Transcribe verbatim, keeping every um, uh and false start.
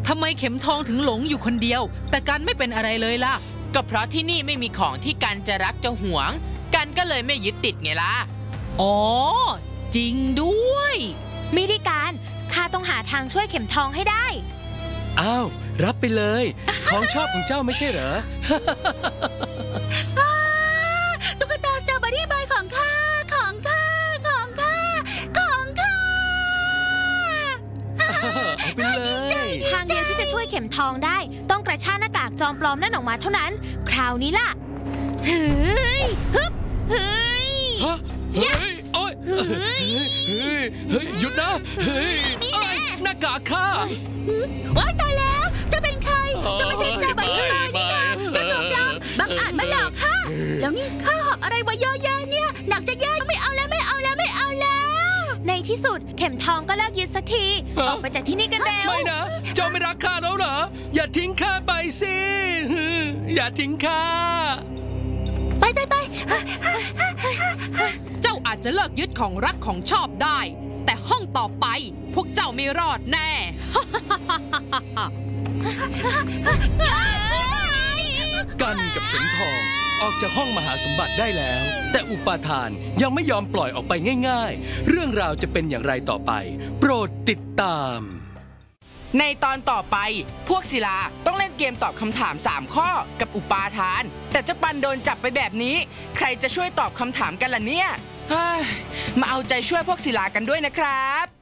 ทำไมเข็มทองถึงหลงอยู่คนเดียวแต่กันไม่เป็นอะไรเลยล่ะก็เพราะที่นี่ไม่มีของที่กันจะรักจะหวงกันก็เลยไม่ยึดติดไงล่ะอ๋อจริงด้วยไม่ได้การข้าต้องหาทางช่วยเข็มทองให้ได้อ้าวรับไปเลยของชอบของเจ้าไม่ใช่เหรอตุ๊กตาสตรอเบอรี่บอยของข้าของข้าของข้าของข้าเอาไปเลยทางเดียวที่จะช่วยเข็มทองได้ต้องกระชากหน้ากากจอมปลอมนั่นออกมาเท่านั้นคราวนี้ล่ะเฮ้ยฮึบเฮ้ยฮะเฮ้ยโอ๊ยเฮ้ยเฮ้ยหยุดนะเฮ้ยหน้ากากข้าว้ายตายแล้วจะเป็นใครจะไม่ใช่สตรอเบอรี่บอยนี่นะจะจบแล้วบังอาจมาหลอกข้าแล้วนี่ข้าหอบอะไรมาเยอะแยะเนี่ยหนักจะแย่ไม่เอาแล้วไม่เอาแล้วไม่เอาแล้วในที่สุดเข็มทองก็เลิกยึดสักทีออกไปจากที่นี่กันเร็วไม่นะเจ้าไม่รักข้าแล้วเหรออย่าทิ้งข้าไปสิอย่าทิ้งข้าไปไปไปเจ้าอาจจะเลิกยึดของรักของชอบได้แต่ห้องต่อไปพวกเจ้าไม่รอดแน่กันกับเข็มทองออกจากห้องมหาสมบัติได้แล้วแต่อุปาทานยังไม่ยอมปล่อยออกไปง่ายๆเรื่องราวจะเป็นอย่างไรต่อไปโปรดติดตามในตอนต่อไปพวกศิลาต้องเล่นเกมตอบคำถามสามข้อกับอุปาทานแต่เจ้าปันโดนจับไปแบบนี้ใครจะช่วยตอบคำถามกันล่ะเนี่ยมาเอาใจช่วยพวกศิลากันด้วยนะครับ